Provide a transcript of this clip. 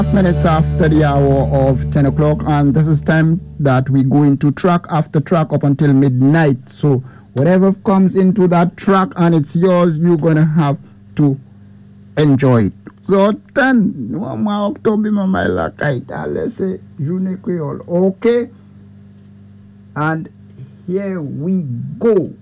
Minutes after the hour of 10 o'clock, and this is time that we go into track after track up until midnight. So whatever comes into that track and it's yours, you're gonna have to enjoy it. So 10 October, my let's say June Creole. Okay, and here we go.